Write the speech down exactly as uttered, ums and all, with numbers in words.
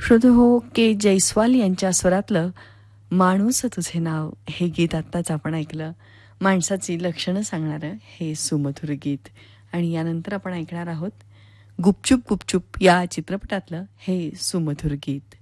श्रोते हो, के जयस्वाल यांच्या स्वरातलं माणूस तुझे नाव हे गीत आत्ताच आपण ऐकलं. माणसाची लक्षणं सांगणारं हे सुमधुर गीत. आणि यानंतर आपण ऐकणार आहोत गुपचूप गुपचूप या चित्रपटातलं हे सुमधुर गीत.